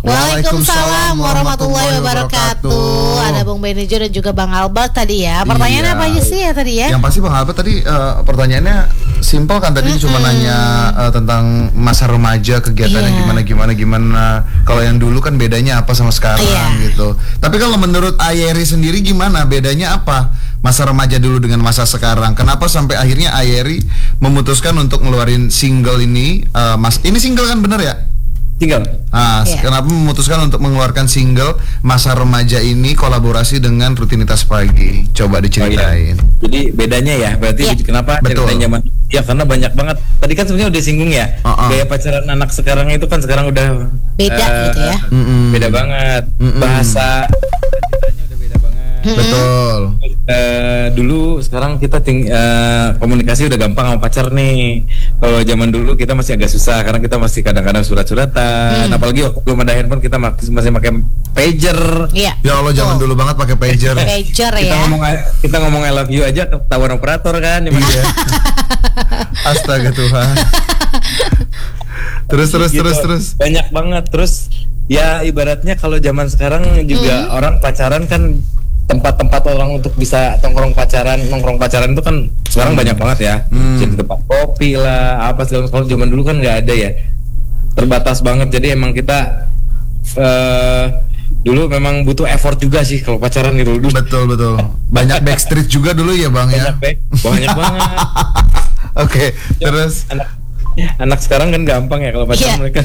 Waalaikumsalam warahmatullahi wabarakatuh. Ada Bung Benejo dan juga Bang Albert tadi ya. Pertanyaannya apa aja sih ya tadi ya? Yang pasti Bang Albert tadi pertanyaannya simpel kan, tadi cuma nanya tentang masa remaja, kegiatannya gimana. Kalau yang dulu kan bedanya apa sama sekarang gitu. Tapi kalau menurut Ayeri sendiri gimana? Bedanya apa masa remaja dulu dengan masa sekarang? Kenapa sampai akhirnya Ayeri memutuskan untuk ngeluarin single ini? Ini single kan bener ya? Single. Kenapa memutuskan untuk mengeluarkan single masa remaja ini kolaborasi dengan rutinitas pagi? Coba diceritain. Jadi bedanya ya, berarti kenapa ceritanya zaman? Ya karena banyak banget. Tadi kan sebenarnya udah singgung ya. Gaya pacaran anak sekarang itu kan sekarang udah beda gitu ya. Beda banget. Bahasa cintanya udah beda banget. Betul. Dulu sekarang kita komunikasi udah gampang sama pacar nih. Kalau zaman dulu kita masih agak susah karena kita masih kadang-kadang surat-suratan. Apalagi waktu belum ada handphone kita masih pakai pager. Iya. Ya Allah, zaman dulu banget pakai pager. Pager kita ya. Kita ngomong I love you aja ketahuan operator kan. Iya. Astaga Tuhan. Terus. Banyak banget. Terus ya ibaratnya kalau zaman sekarang juga orang pacaran kan tempat-tempat orang untuk bisa nongkrong pacaran itu kan sekarang banyak banget ya. Jadi tempat kopi lah, apa segala. Kalau zaman dulu kan nggak ada ya, terbatas banget. Jadi emang kita dulu memang butuh effort juga sih kalau pacaran gitu. Betul. Banyak backstreet juga dulu ya Bang ya. Banyak banget. Oke, terus anak sekarang kan gampang ya kalau pacaran mereka.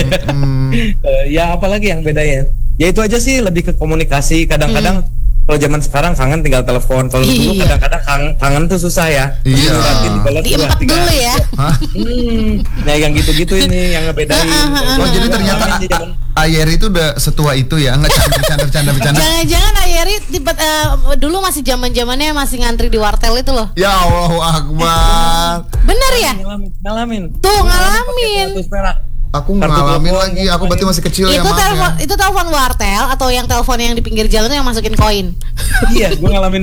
Ya apalagi yang bedanya? Ya itu aja sih, lebih ke komunikasi. Kadang-kadang kalau zaman sekarang kangen tinggal telepon. Kalau dulu kadang-kadang kangen tuh susah ya. Iya. Diempet dulu ya. Nah yang gitu-gitu ini yang ngebedain. Oh jadi ternyata Ayeri itu udah setua itu ya? Enggak bercanda. Jangan-jangan Ayeri dulu masih zaman-zamannya masih ngantri di wartel itu loh. Ya Allahu Akbar. Bener ya? Ngalamin. Tuh ngalamin. Aku ngalamin lagi, aku berarti masih kecil ya, Itu telepon wartel atau yang telepon yang di pinggir jalan yang masukin koin? Iya, gue ngalamin